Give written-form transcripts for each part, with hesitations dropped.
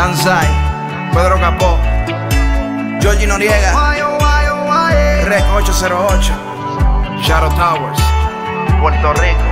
Lanzai, Pedro Capó, Georgie Noriega, Rec 808, Shadow Towers, Puerto Rico.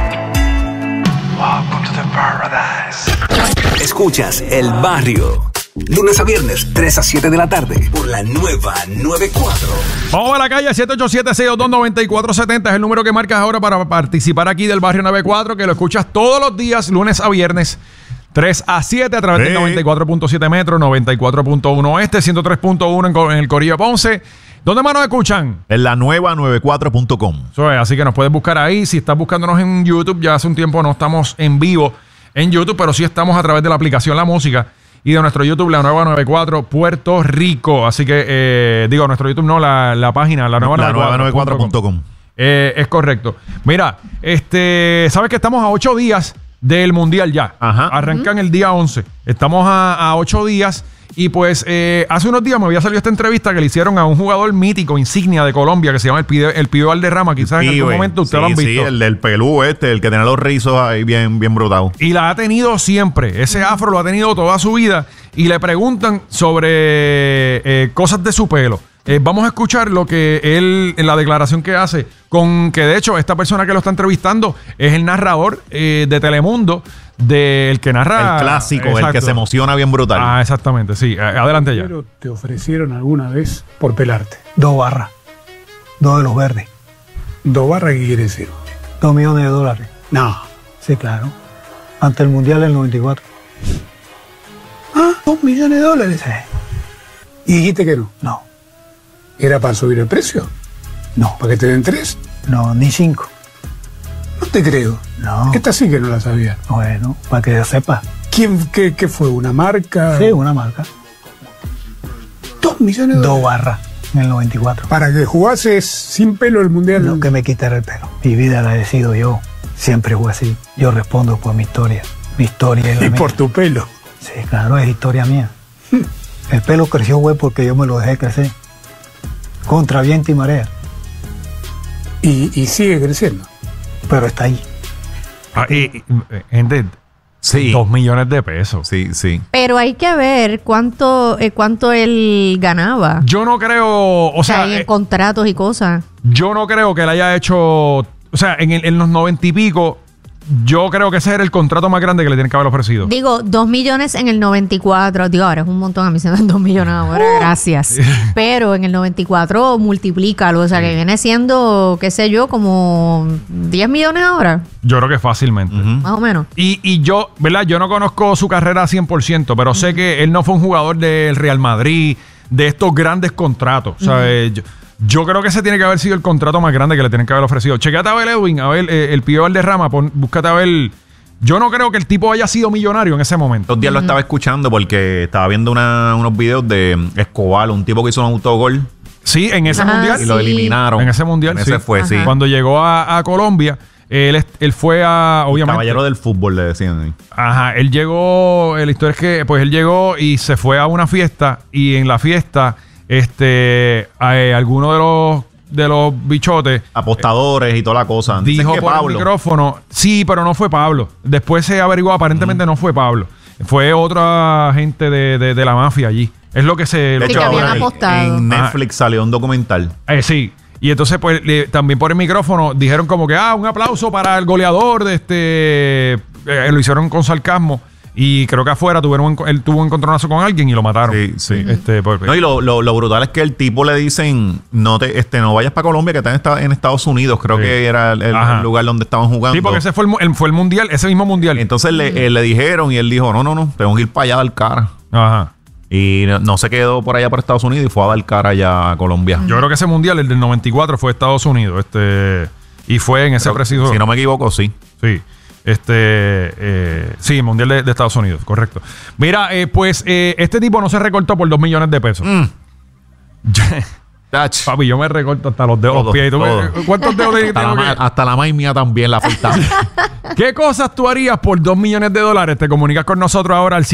Welcome to the paradise. Escuchas El Barrio. Lunes a viernes, 3 a 7 de la tarde, por la nueva 94. Vamos a la calle, 787-622-9470 es el número que marcas ahora para participar aquí del Barrio 94, que lo escuchas todos los días, lunes a viernes, 3 a 7 a través del 94.7 metro, 94.1 este, 103.1 en el Corillo Ponce. ¿Dónde más nos escuchan? En la nueva 94.com. Eso es, así que nos puedes buscar ahí. Si estás buscándonos en YouTube, ya hace un tiempo no estamos en vivo en YouTube, pero sí estamos a través de la aplicación La Música y de nuestro YouTube, la nueva 94 Puerto Rico. Así que, digo, nuestro YouTube no, la página, la nueva 94.com. Es correcto. Mira, sabes que estamos a 8 días del Mundial ya. Ajá. Arrancan el día 11. Estamos a 8 días. Y pues hace unos días me había salido esta entrevista que le hicieron a un jugador mítico, insignia de Colombia, que se llama el Pibe Valderrama. Quizás en algún momento ustedes lo han visto. Sí, el del pelú el que tiene los rizos ahí bien brutados. Y la ha tenido siempre. Ese afro lo ha tenido toda su vida. Y le preguntan sobre cosas de su pelo. Vamos a escuchar lo que él, en la declaración que hace, con que de hecho esta persona que lo está entrevistando es el narrador de Telemundo, del que narra... El clásico, exacto, el que se emociona bien brutal. Ah, exactamente, sí. Adelante ya. Pero te ofrecieron alguna vez por pelarte. 2 barras. 2 de los verdes. 2 barras, ¿qué quiere decir? $2 millones. No. Sí, claro. Ante el Mundial del 94. Ah, $2 millones. Sí. Y dijiste que no. No. ¿Era para subir el precio? No. ¿Para que te den 3? No, ni 5. No te creo. No. Esta sí que no la sabía. Bueno, para que sepa. ¿Qué fue? ¿Una marca? Sí, una marca. $2 millones. 2 barras en el 94. Para que jugases sin pelo el Mundial. Lo que me quitara el pelo. Mi vida la decido yo. Siempre fue así. Yo respondo por mi historia. Mi historia es la Y mía. por tu pelo. Sí, claro, es historia mía. El pelo creció, güey, porque yo me lo dejé crecer. Contra viento y marea. Y sigue creciendo. Pero está ahí. Gente, Sí. 2 millones de pesos. Sí, sí. Pero hay que ver cuánto él ganaba. Yo no creo, o sea, en contratos y cosas. yo no creo que él haya hecho, o sea, en los 90 y pico, yo creo que ese era el contrato más grande que le tienen que haber ofrecido. Digo, 2 millones en el 94. Digo, ahora es un montón. A mí se me dan 2 millones ahora. Gracias. Pero en el 94 multiplícalo. O sea, que viene siendo, qué sé yo, como 10 millones ahora. Yo creo que fácilmente. Más o menos. Y yo, ¿verdad? Yo no conozco su carrera 100%, pero sé que él no fue un jugador del Real Madrid, de estos grandes contratos. O sea, yo creo que ese tiene que haber sido el contrato más grande que le tienen que haber ofrecido. Chequéate a ver, Edwin, a ver, el Pibe Valderrama, búscate a ver. Yo no creo que el tipo haya sido millonario en ese momento. Dos días lo estaba escuchando porque estaba viendo unos videos de Escobar, un tipo que hizo un autogol. Sí, en ese mundial. Y lo eliminaron. En ese mundial, En ese fue, sí. Cuando llegó a Colombia, él fue a, obviamente... Caballero del fútbol, le decían. Ajá, él llegó, la historia es que, pues él llegó y se fue a una fiesta y en la fiesta, alguno de los bichotes... Apostadores y toda la cosa. Dicen Dijo que por Pablo. el micrófono, sí, pero no fue Pablo. Después se averiguó, aparentemente no fue Pablo. Fue otra gente de la mafia allí. Es lo que se... De Sí, hecho, que habían ahora apostado. en Netflix salió un documental. Sí. Y entonces, pues, también por el micrófono dijeron como que, un aplauso para el goleador de lo hicieron con sarcasmo. Y creo que afuera él tuvo un encontronazo con alguien y lo mataron. Sí, sí. No, Y lo brutal es que el tipo le dicen, no vayas para Colombia, que está en Estados Unidos. Creo que era el lugar donde estaban jugando. Sí, porque ese fue el mundial, ese mismo mundial. Entonces le dijeron y él dijo, no, tengo que ir para allá a dar cara. Ajá. Y no se quedó por allá por Estados Unidos y fue a dar cara allá a Colombia. Yo creo que ese mundial, el del 94, fue Estados Unidos. Y fue en ese preciso... Si no me equivoco, sí. Sí. Sí, mundial de Estados Unidos, correcto. Mira, pues este tipo no se recortó por 2 millones de pesos. Papi, yo me recorto hasta los dedos de los pies. ¿Cuántos dedos tengo que...? Hasta la maíz mía también la faltaba. ¿Qué cosas tú harías por $2 millones? Te comunicas con nosotros ahora al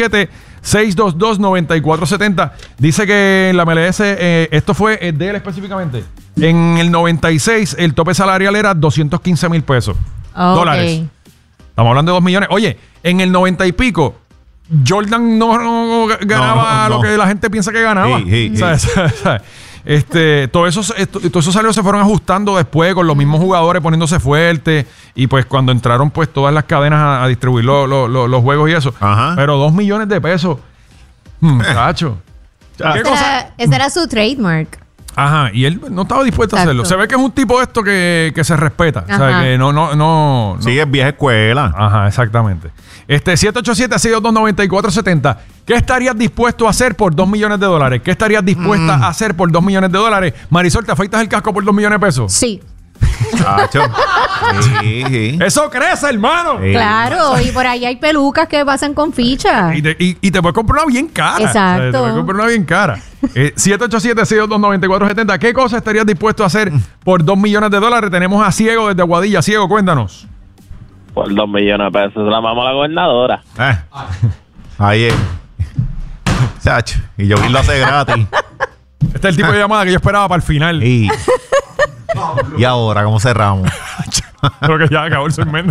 787-622-9470. Dice que en la MLS, esto fue de él específicamente. En el 96, el tope salarial era 215 mil pesos. Okay. Dólares. Estamos hablando de 2 millones. Oye, en el 90 y pico, Jordan no ganaba No. lo que la gente piensa que ganaba. Sí. ¿Sabes? Todos esos salarios se fueron ajustando después con los mismos jugadores poniéndose fuertes y pues cuando entraron pues todas las cadenas a distribuir los juegos y eso. Ajá. Pero 2 millones de pesos. Muchacho. ¿Qué cosa? Ese era su trademark. Ajá, y él no estaba dispuesto a hacerlo. Exacto. Se ve que es un tipo de esto que se respeta. O sea, Ajá. que no. Sí, es vieja escuela. Ajá, exactamente. 787-622-9470. ¿Qué estarías dispuesto a hacer por 2 millones de dólares? ¿Qué estarías dispuesta a hacer por 2 millones de dólares? Marisol, ¿te afeitas el casco por 2 millones de pesos? Sí. Chacho. Sí. ¡Eso crece, hermano! Sí. Claro, y por ahí hay pelucas que pasan con ficha. Y te puedes comprar una bien cara. Exacto. Te puedes comprar una bien cara. 787-622-9470. ¿Qué cosa estarías dispuesto a hacer por 2 millones de dólares? Tenemos a Ciego desde Aguadilla. Ciego, cuéntanos. Por 2 millones de pesos la mamá la gobernadora. Ahí es. Chacho. Y yo vi lo hace gratis. Este es el tipo de llamada que yo esperaba para el final. Y ahora, ¿cómo cerramos? Creo que ya acabó el segmento.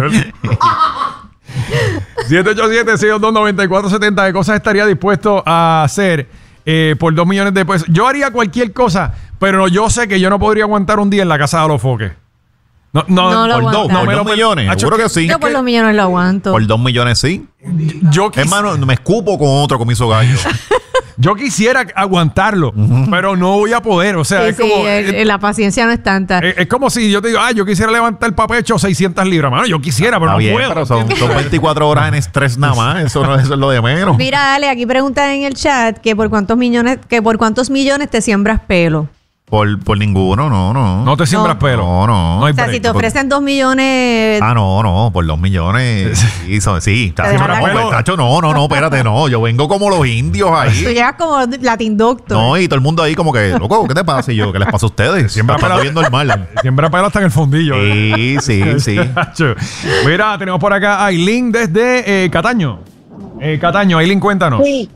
787-622-9470. ¿Qué cosas estaría dispuesto a hacer por 2 millones de pesos? Yo haría cualquier cosa, pero yo sé que yo no podría aguantar un día en la casa de los foques. No lo Por aguanta. 2 millones. Acho, Seguro que sí. Yo por los millones lo aguanto. Por 2 millones sí. Yo Hermano, me escupo con otro comiso gallo. Yo quisiera aguantarlo, pero no voy a poder. O sea, Sí, es sí, como. la paciencia no es tanta. Es como si yo te digo, yo quisiera levantar para pecho 600 libras. Mano, yo quisiera, pero Está no bien, puedo. pero son 24 horas en estrés nada más. Eso es lo de menos. Mira, Ale, aquí preguntan en el chat que por cuántos millones te siembras pelo. Por ninguno, no. No te siembras No. pelo. No. hay O sea, break. si te ofrecen 2 millones, No, por 2 millones. Sí, sí. Te dejan la pelo. Tacho, no, espérate, no. Yo vengo como los indios tú ahí. llegas como Latin Doctor. No, y todo el mundo ahí como que, loco, ¿qué te pasa? Y yo, ¿qué les pasa a ustedes? Siembra Está pelo. bien normal. Siembra pelo hasta en el fondillo. Sí. Chacho. Mira, tenemos por acá a Aileen desde Cataño. Cataño, Aileen, cuéntanos. Sí.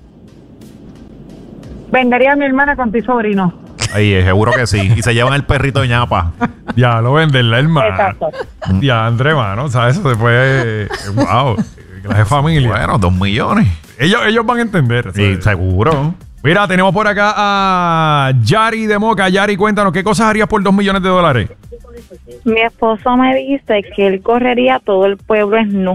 Vendería a mi hermana con tu sobrino. Ahí, seguro que sí. Y se llevan el perrito de ñapa. Ya lo venden, la hermana. Exacto. Ya, André, mano, ¿sabes? Eso se puede. Wow. Clase de familia. Bueno, 2 millones. Ellos van a entender. Sí, ¿sabes? seguro. Mira, tenemos por acá a Yari de Moca. Yari, cuéntanos, ¿qué cosas harías por 2 millones de dólares? Mi esposo me dice que él correría todo el pueblo nu.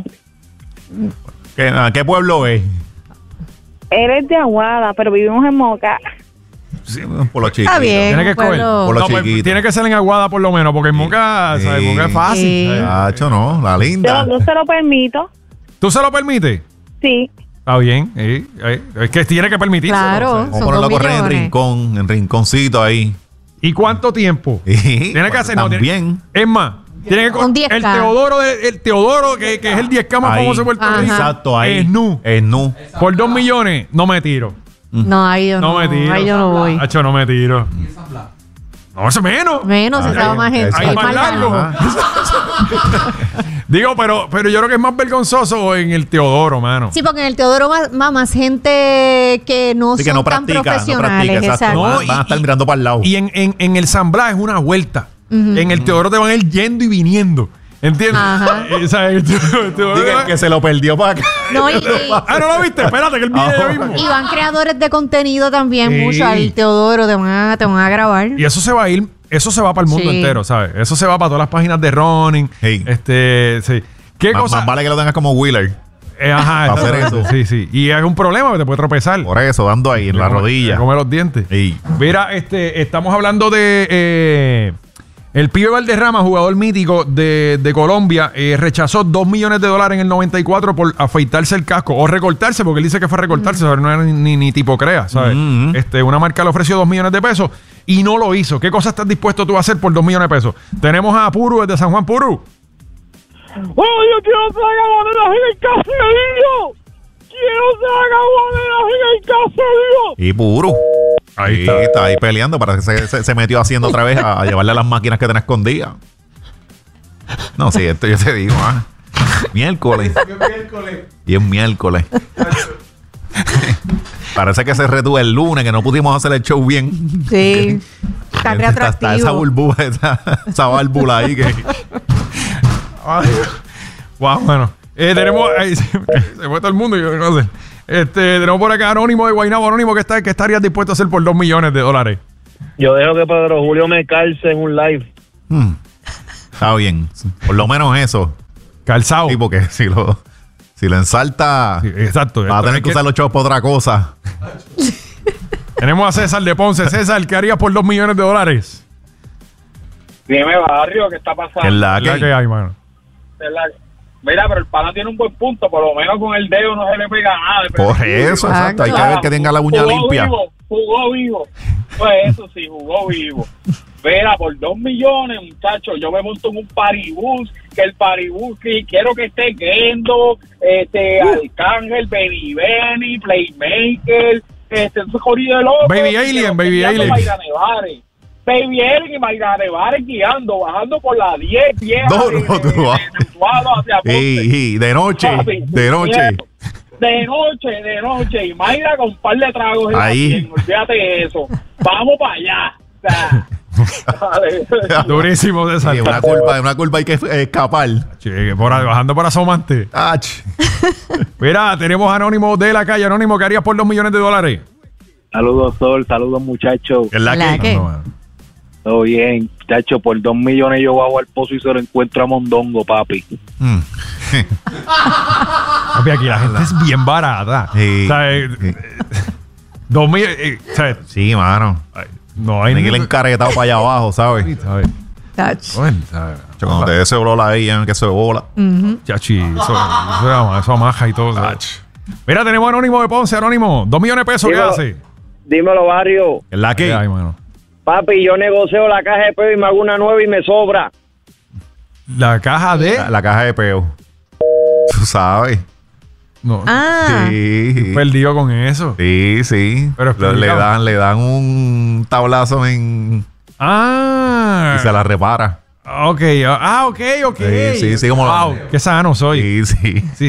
¿Qué pueblo es? Él es de Aguada, pero vivimos en Moca. Sí, por los chicos. Está bien. Tiene que un pueblo- escoger. Por los pues, chiquitos. tiene que ser en Aguada por lo menos, porque en Moca, ¿sabes? Sí. Moca es fácil. Sí. ¿sabes? Tacho, no, la linda. Yo no se lo permito. ¿Tú se lo permites? Sí. Está bien. Es que tiene que permitirse. Claro. ¿sabes? Vamos a Son ponerlo a 2 correr en millones. rincón, en rinconcito ahí. ¿Y cuánto tiempo? Sí, Tiene que hacer, no, tiene- también. Es más, tiene que Un 10K. el Teodoro, que es el 10K más Ahí. famoso de Puerto Ajá. Rico. Exacto, ahí. Es nu. Es nu. Por 2 millones, no me tiro. No, ahí yo No no. me tiro. Ahí yo no voy. Hacho, no me tiro. No, es menos. Menos, estaba más gente. Ahí Hay más largo. Digo, pero yo creo que es más vergonzoso en el Teodoro, mano. Sí, porque en el Teodoro va más gente que no Sí, son que no tan practica, profesionales. exacto. exacto. No, Van a estar mirando para el lado. Y en el San Blas es una vuelta. En el Teodoro te van a ir yendo y viniendo. ¿Entiendes? Ajá. O sea, el Teodoro- Diga que se lo perdió para acá. No, y Ah, ¿no lo viste? Espérate, que él viene ya mismo. van creadores de contenido también Sí. mucho al Teodoro, te van a grabar. Y eso se va a ir, eso se va para el mundo Sí. entero, ¿sabes? Eso se va para todas las páginas de running. Sí. Sí. ¿Qué cosa? Más vale que lo tengas como Wheeler. Ajá, para hacer exacto. eso. Sí, sí. Y es un problema que te puede tropezar. Por eso, dando ahí en la rodilla. Come los dientes. Sí. Mira, estamos hablando de el pibe Valderrama, jugador mítico de Colombia, rechazó $2 millones en el 94 por afeitarse el casco o recortarse, porque él dice que fue recortarse, ¿sabes? No era ni tipo crea, ¿sabes? Una marca le ofreció $2 millones y no lo hizo. ¿Qué cosa estás dispuesto tú a hacer por $2 millones? Tenemos a Puru desde San Juan. Puru. Bueno, yo quiero traer homenaje en el caserío. Quiero traer homenaje en el caserío. Y puro. Ahí Sí, está ahí peleando. Parece que se metió haciendo otra vez a llevarle a las máquinas que tenía escondidas. No, sí, esto yo te digo. Miércoles. Y es miércoles. Parece que se retuvo el lunes, que no pudimos hacer el show bien. Sí. Está Está esa reatractivo. burbuja, esa válvula ahí que... Ay, wow, bueno. Tenemos. Se fue todo el mundo, yo no sé. Tenemos por acá Anónimo de Guaynabo. Anónimo, ¿qué estarías dispuesto a hacer por $2 millones? Yo dejo que Pedro Julio me calce en un live. Está bien. Por lo menos eso. Calzado. Sí, porque si lo ensalta, Sí, exacto. va a tener que usar los chavos para otra cosa. Tenemos a César de Ponce. César, ¿qué harías por $2 millones? Dime, barrio, ¿qué está pasando? Que es la ¿Qué que hay, mano? Mira, pero el pana tiene un buen punto. Por lo menos con el dedo no se le pega nada. Por eso, exacto. Hay que ver que tenga la uña limpia. Jugó vivo. Pues eso sí, jugó vivo. Mira, por $2 millones, muchachos, yo me monto en un paribús, que el paribús, que quiero que esté Gendo, Arcángel, Benny, Playmaker, un corrido de loco. Baby Alien. Baby Alien y Mayra Nevares guiando, bajando por la 10 vieja. No, tú vas. De noche, Papi, de noche. De noche. Y Mayra con un par de tragos. Ahí. Olvídate de eso. Vamos para allá. O sea, vale. Durísimo, César. Sí, una culpa hay que escapar. Bajando por asomante. Mira, tenemos a Anónimo de la calle. Anónimo, ¿qué harías por $2 millones? Saludos, Sol. Saludos, muchachos. ¿Es la que? Todo bien. Muchachos, por $2 millones yo bajo al pozo y se lo encuentro a Mondongo, papi. Papi, aquí la gente es bien barata. Sí. O sea, 2.000. Sí, mano. No hay Tiene que ir encaretado para allá abajo, ¿sabes? ¿sabes? Touch. Cuando te dé ese bola ahí, que se bola. Chachi, eso amaja y todo. Mira, tenemos a Anónimo de Ponce. Anónimo, $2 millones de pesos, ¿qué hace? Dímelo, barrio. ¿Es la que? Ay, mano. Papi, yo negocio la caja de peo y me hago una nueva y me sobra. La caja de. La caja de peo. Tú sabes. No. Sí. Perdido con eso. Sí. Pero le dan un tablazo y se la repara. Ok. Sí, como wow, qué sano soy. Sí.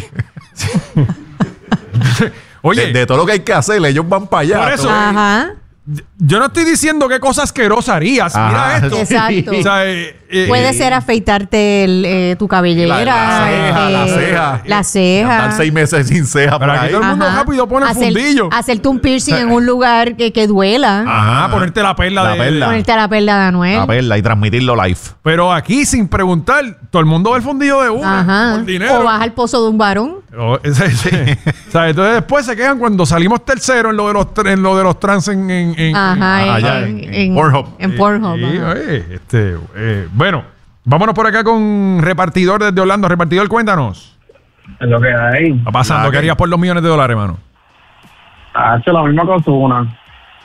Oye, de todo lo que hay que hacer, ellos van para allá. Por eso. Ajá. Yo no estoy diciendo qué cosa asquerosa harías. Ajá. Mira esto. Exacto. O sea, Puede ser afeitarte tu cabellera. La ceja. Estar 6 meses sin ceja. Pero aquí todo el mundo rápido pone el fundillo. Hacerte un piercing en un lugar que duela. Ajá, ponerte la perla de perla. Ponerte la perla de Anuel. La perla y transmitirlo live. Pero aquí, sin preguntar, todo el mundo ve el fundillo de una. Ajá. Por dinero. O vas al pozo de un varón. O sea, entonces después se quejan cuando salimos tercero en lo de los trans en Pornhub. En Pornhub. Sí, ajá. bueno, vámonos por acá con Repartidor desde Orlando. Repartidor, cuéntanos. Es lo que hay. Está pasando. ¿Qué harías por $2 millones, mano? Hace la misma costura.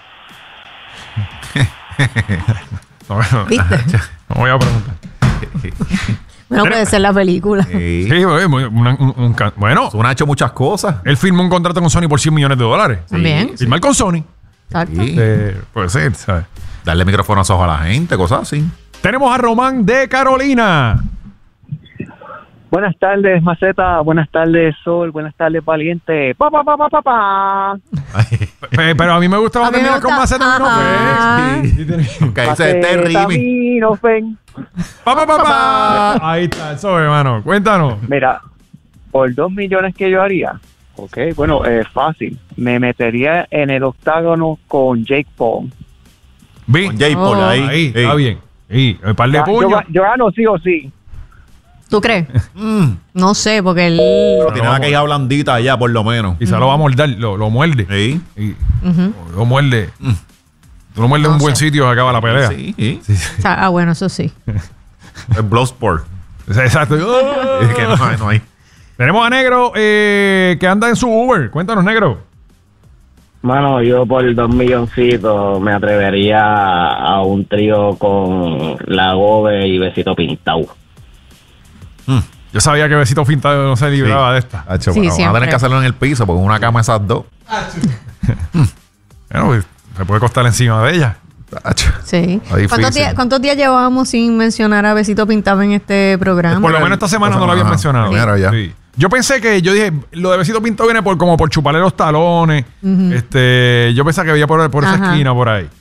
¿Viste? No voy a preguntar. No puede ser la película. Sí. Bueno, Zuna ha hecho muchas cosas. él firmó un contrato con Sony por $100 millones. También. Firmar con Sony. Exacto. Sí. Puede ser, ¿sabes? Darle microfonazos a la gente, cosas así. Tenemos a Román de Carolina. Buenas tardes, Maceta. Buenas tardes, Sol. Buenas tardes, Valiente. Pero a mí me gusta cuando terminas con Maceta. Aunque ese es terrible. Ahí está, eso, hermano. Cuéntanos. Mira, por $2 millones que yo haría. Ok, bueno, es fácil. Me metería en el octágono con Jake Paul. Con Jake Paul, ahí. Está bien. Un par de puños. Yo gano sí o sí. ¿Tú crees? No sé, porque él... Pero tiene la queja blandita allá, por lo menos. Quizá lo va a morder, lo muerde. Sí. Lo muerde. Tú lo muerdes en un buen sitio y acaba la pelea. Sí. bueno, eso sí. Es Bloodsport. Exacto. Es que no hay. Tenemos a Negro que anda en su Uber. Cuéntanos, Negro. Mano, yo por $2 milloncitos me atrevería a un trío con La Gobe y Besito Pintado. Yo sabía que Besito Pintado no se libraba de esta. Hacho, sí, van a tener que hacerlo en el piso porque una cama esas dos. Bueno, pues, se puede costar encima de ella. Sí. ¿Cuántos días llevábamos sin mencionar a Besito Pintado en este programa? Por lo menos esta semana no lo habían mencionado. Sí. Yo pensé que, yo dije, lo de Besito Pintado viene como por chuparle los talones. Yo pensaba que había por esa esquina por ahí.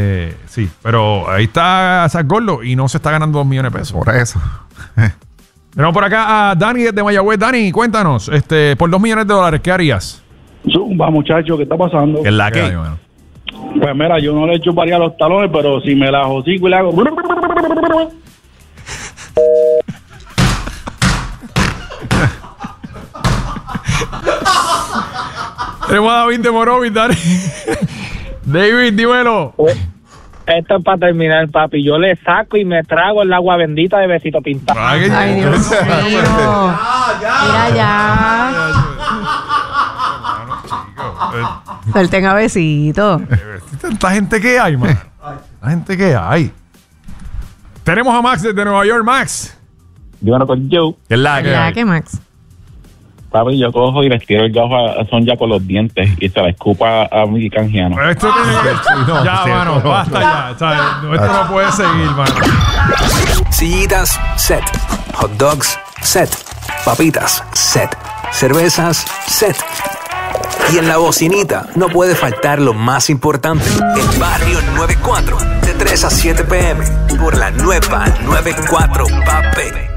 Sí, pero ahí está Zach Gordo y no se está ganando $2 millones de pesos. Por eso. Tenemos por acá a Dani desde Mayagüez. Dani, cuéntanos, por $2 millones, ¿qué harías? Zumba, muchacho, ¿qué está pasando? ¿Qué es la que? Pues mira, yo no le chuparía los talones, pero si me la hocico y le hago... Tenemos a David de Morovis, Dani. David, dímelo. Esto es para terminar, papi. Yo le saco y me trago el agua bendita de Besito Pintado. Ay, Dios mío. Mira ya. Suelten a Besito. Tanta gente que hay, man. La gente que hay. Tenemos a Max desde Nueva York. Max. Dímelo con Joe. ¿Qué es la Ya que Max. Papi, yo cojo y les tiro el gajo a Sonja con los dientes y se la escupa a mi canjiano. Esto tiene que... ya, mano, basta ya. ¿Sabes? Esto no puede seguir, mano. Sillitas, set. Hot dogs, set. Papitas, set. Cervezas, set. Y en la bocinita no puede faltar lo más importante. El Barrio 94, de 3 a 7 p.m. por la nueva 94, papi.